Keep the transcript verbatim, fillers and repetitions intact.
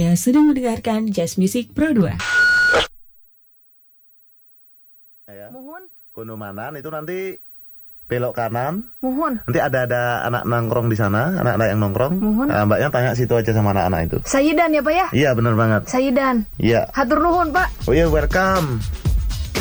Anda sedang mendengarkan Jazz Music Pro dua. Ya. Mohon. Kunumanan itu nanti belok kanan. Mohon. Nanti ada ada anak nongkrong di sana, anak-anak yang nongkrong. Mohon. Nah, mbaknya tanya situ aja sama anak-anak itu. Sayidan ya Pak ya? Iya benar banget. Sayidan. Iya. Hatur nuhun Pak. Oh iya welcome.